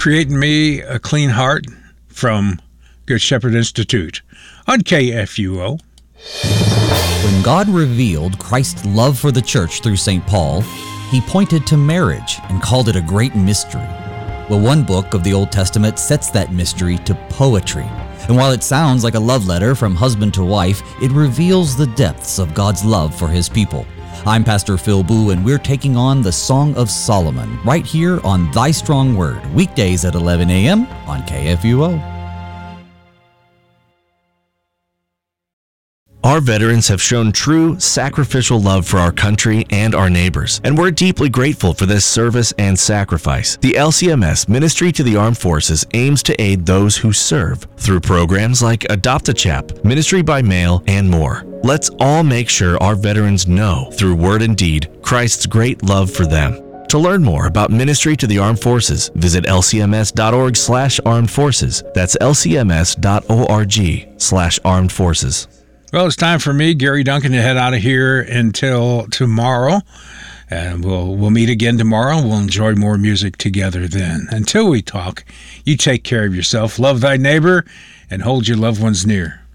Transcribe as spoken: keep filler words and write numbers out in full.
Create in Me a Clean Heart from Good Shepherd Institute on K F U O. When God revealed Christ's love for the church through Saint Paul, he pointed to marriage and called it a great mystery. Well, one book of the Old Testament sets that mystery to poetry. And while it sounds like a love letter from husband to wife, it reveals the depths of God's love for his people. I'm Pastor Phil Boo, and we're taking on the Song of Solomon right here on Thy Strong Word, weekdays at eleven a.m. on K F U O. Our veterans have shown true sacrificial love for our country and our neighbors, and we're deeply grateful for this service and sacrifice. The L C M S Ministry to the Armed Forces aims to aid those who serve through programs like Adopt a Chap, Ministry by Mail, and more. Let's all make sure our veterans know, through word and deed, Christ's great love for them. To learn more about Ministry to the Armed Forces, visit L C M S dot org slash armed forces. That's L C M S dot org slash armed forces. Well, it's time for me, Gary Duncan, to head out of here until tomorrow. And we'll we'll meet again tomorrow. We'll enjoy more music together then. Until we talk, you take care of yourself, love thy neighbor, and hold your loved ones near.